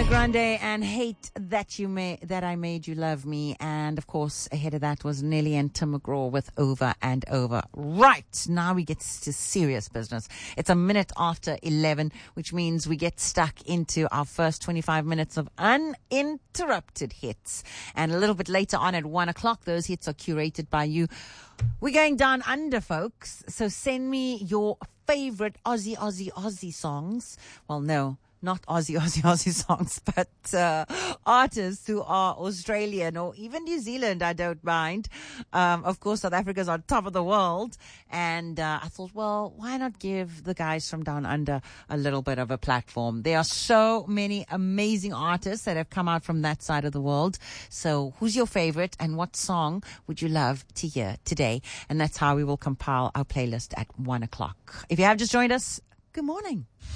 Grande and Hate That I Made You Love Me. And of course, ahead of that was Nelly and Tim McGraw with Over and Over. Right, now we get to serious business. It's a minute after 11, which means we get stuck into our first 25 minutes of uninterrupted hits. And a little bit later on at 1 o'clock, those hits are curated by you. We're going down under, folks. So send me your favorite Aussie songs. Well, no. Not Aussie songs, but artists who are Australian or even New Zealand, I don't mind. Of course, South Africa's on top of the world. And I thought, well, why not give the guys from Down Under a little bit of a platform? There are so many amazing artists that have come out from that side of the world. So who's your favorite and what song would you love to hear today? And that's how we will compile our playlist at 1 o'clock. If you have just joined us, good morning.